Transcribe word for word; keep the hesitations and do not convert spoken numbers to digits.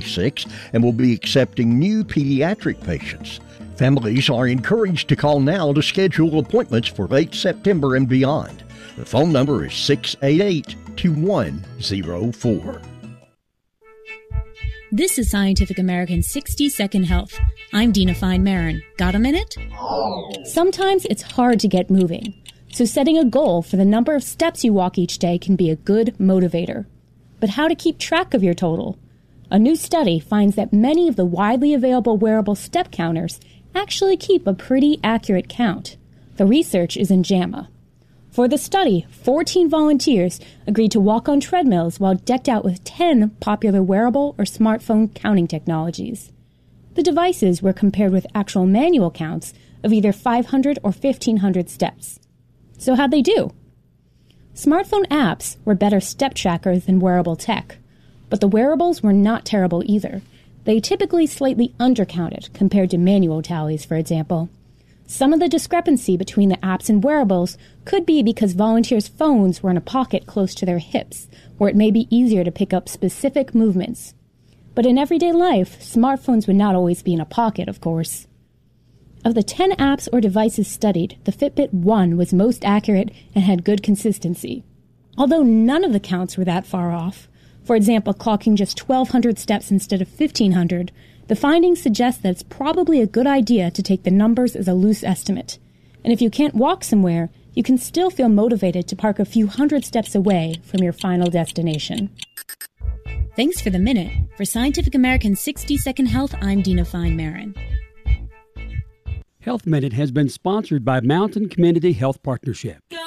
twenty-six and will be accepting new pediatric patients. Families are encouraged to call now to schedule appointments for late September and beyond. The phone number is six eight eight, two one zero four. This is Scientific American's sixty second Health. I'm Dina Fine-Marin. Got a minute? Sometimes it's hard to get moving, so setting a goal for the number of steps you walk each day can be a good motivator. But how to keep track of your total? A new study finds that many of the widely available wearable step counters actually keep a pretty accurate count. The research is in JAMA. For the study, fourteen volunteers agreed to walk on treadmills while decked out with ten popular wearable or smartphone counting technologies. The devices were compared with actual manual counts of either five hundred or fifteen hundred steps. So how'd they do? Smartphone apps were better step trackers than wearable tech, but the wearables were not terrible either. They typically slightly undercounted compared to manual tallies, for example. Some of the discrepancy between the apps and wearables could be because volunteers' phones were in a pocket close to their hips, where it may be easier to pick up specific movements. But in everyday life, smartphones would not always be in a pocket, of course. Of the ten apps or devices studied, the Fitbit One was most accurate and had good consistency. Although none of the counts were that far off, for example, clocking just twelve hundred steps instead of fifteen hundred, the findings suggest that it's probably a good idea to take the numbers as a loose estimate. And if you can't walk somewhere, you can still feel motivated to park a few hundred steps away from your final destination. Thanks for the minute. For Scientific American's sixty second Health, I'm Dina Fine-Marin. Health Minute has been sponsored by Mountain Community Health Partnership. Go